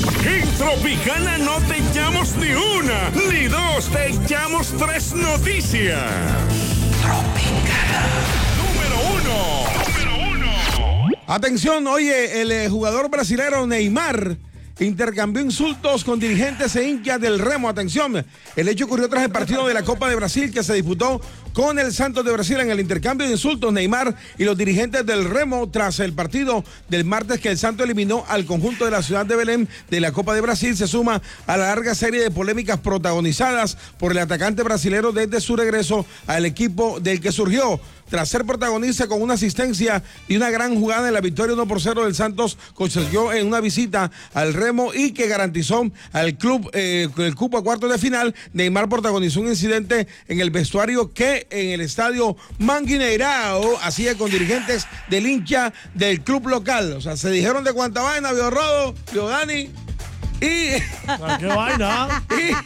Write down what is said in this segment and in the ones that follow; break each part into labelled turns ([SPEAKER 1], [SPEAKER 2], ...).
[SPEAKER 1] En Tropicana no te echamos ni una, ni dos, te echamos tres noticias. Tropicana. Número uno.
[SPEAKER 2] Atención, oye, el jugador brasilero Neymar intercambió insultos con dirigentes e hinchas del Remo. Atención, el hecho ocurrió tras el partido de la Copa de Brasil que se disputó con el Santos de Brasil. En el intercambio de insultos, Neymar y los dirigentes del Remo tras el partido del martes que el Santos eliminó al conjunto de la ciudad de Belém de la Copa de Brasil, se suma a la larga serie de polémicas protagonizadas por el atacante brasilero desde su regreso al equipo del que surgió. Tras ser protagonista con una asistencia y una gran jugada en la victoria 1-0 del Santos, consiguió en una visita al Remo y que garantizó al club el cupo a cuartos de final, Neymar protagonizó un incidente en el vestuario que en el estadio Manguinheirao hacía con dirigentes del hincha del club local. O sea, se dijeron de cuánta vaina, vio Rodo, vio Dani.
[SPEAKER 3] ¿Qué vaina?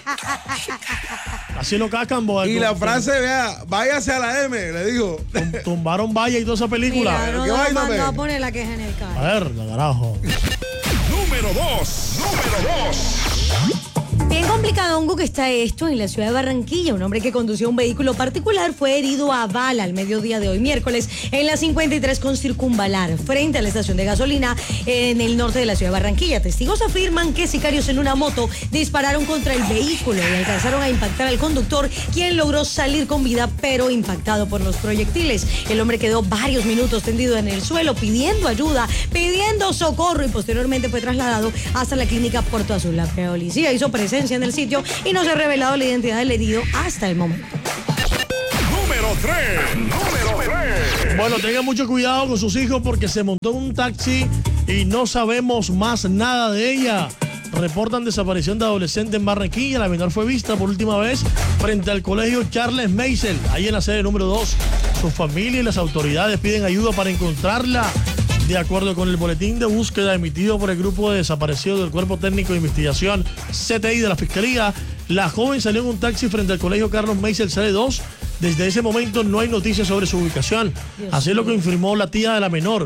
[SPEAKER 3] Así lo cascan, boy.
[SPEAKER 2] Y la frase, vea, váyase a la M, le digo.
[SPEAKER 3] Tumbaron valla y toda esa película.
[SPEAKER 4] Mira,
[SPEAKER 2] ¿Qué vaina,
[SPEAKER 4] mandó a poner la queja en el carro.
[SPEAKER 3] A ver, de carajo.
[SPEAKER 1] Número dos.
[SPEAKER 4] Bien complicado, Hongo, que está esto en la ciudad de Barranquilla. Un hombre que conducía un vehículo particular fue herido a bala al mediodía de hoy miércoles en la 53 con Circunvalar, frente a la estación de gasolina en el norte de la ciudad de Barranquilla. Testigos afirman que sicarios en una moto dispararon contra el vehículo y alcanzaron a impactar al conductor, quien logró salir con vida, pero impactado por los proyectiles. El hombre quedó varios minutos tendido en el suelo pidiendo ayuda, pidiendo socorro y posteriormente fue trasladado hasta la clínica Puerto Azul. La policía hizo presencia en el sitio y no se ha revelado la identidad del herido hasta el momento.
[SPEAKER 1] Número 3.
[SPEAKER 3] Bueno, tengan mucho cuidado con sus hijos porque se montó en un taxi y no sabemos más nada de ella. Reportan desaparición de adolescente en Barranquilla. La menor fue vista por última vez frente al colegio Charles Meisel, ahí en la sede número 2. Su familia y las autoridades piden ayuda para encontrarla. De acuerdo con el boletín de búsqueda emitido por el Grupo de Desaparecidos del Cuerpo Técnico de Investigación CTI de la Fiscalía, la joven salió en un taxi frente al colegio Carlos Meisel, sede 2. Desde ese momento no hay noticias sobre su ubicación. Así lo confirmó la tía de la menor.